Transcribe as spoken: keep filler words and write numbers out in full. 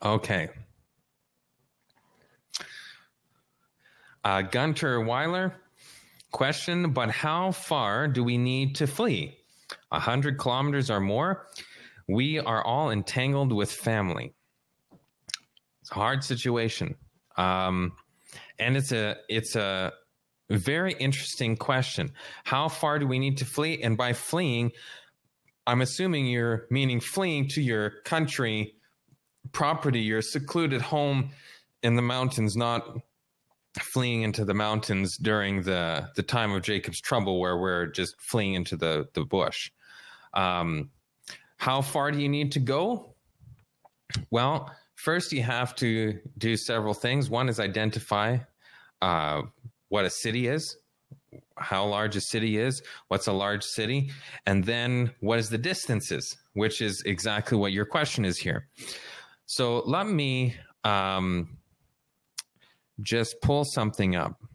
Okay. Uh, Gunter Weiler, question, but how far do we need to flee? A hundred kilometers or more? We are all entangled with family. It's a hard situation. Um, and it's a, it's a very interesting question. How far do we need to flee? And by fleeing, I'm assuming you're meaning fleeing to your country, property, your secluded home in the mountains, not fleeing into the mountains during the, the time of Jacob's trouble where we're just fleeing into the, the bush. Um, how far do you need to go? Well, first you have to do several things. One is identify uh, what a city is, how large a city is, what's a large city, and then what is the distances, which is exactly what your question is here. So let me um, just pull something up.